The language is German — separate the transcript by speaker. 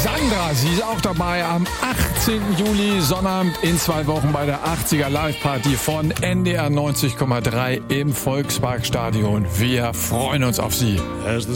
Speaker 1: Sandra, sie ist auch dabei am 18. Juli, Sonnabend in 2 Wochen bei der 80er Live-Party von NDR 90,3 im Volksparkstadion. Wir freuen uns auf Sie.